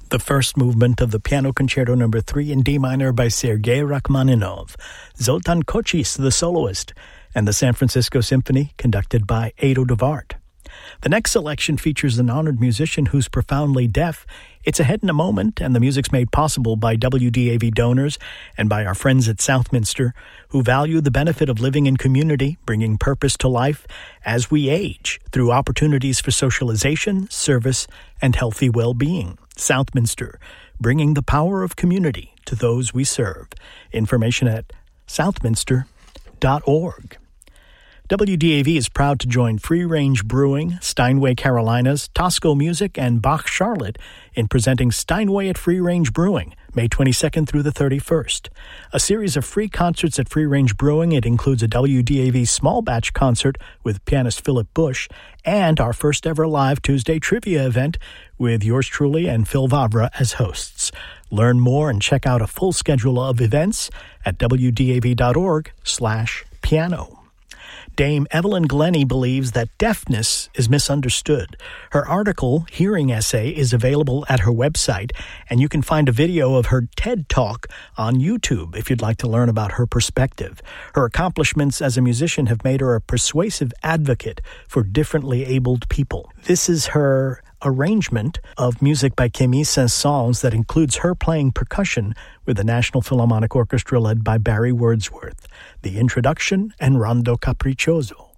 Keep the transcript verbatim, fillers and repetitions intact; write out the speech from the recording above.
the first movement of the Piano Concerto Number three in D minor by Sergei Rachmaninoff, Zoltan Kochis, the soloist, and the San Francisco Symphony, conducted by Edo de Wart. The next selection features an honored musician who's profoundly deaf. It's ahead in a moment, and the music's made possible by W D A V donors and by our friends at Southminster, who value the benefit of living in community, bringing purpose to life as we age through opportunities for socialization, service, and healthy well-being. Southminster, bringing the power of community to those we serve. Information at southminster dot org. W D A V is proud to join Free Range Brewing, Steinway Carolinas, Tosco Music, and Bach Charlotte in presenting Steinway at Free Range Brewing, May twenty-second through the thirty-first. A series of free concerts at Free Range Brewing. It includes a W D A V small batch concert with pianist Philip Bush and our first ever live Tuesday trivia event with yours truly and Phil Vavra as hosts. Learn more and check out a full schedule of events at w d a v dot org slash piano. Dame Evelyn Glennie believes that deafness is misunderstood. Her article, Hearing Essay, is available at her website, and you can find a video of her TED Talk on YouTube if you'd like to learn about her perspective. Her accomplishments as a musician have made her a persuasive advocate for differently abled people. This is her arrangement of music by Camille Saint-Saëns that includes her playing percussion with the National Philharmonic Orchestra led by Barry Wordsworth. The introduction and Rondo Capriccioso.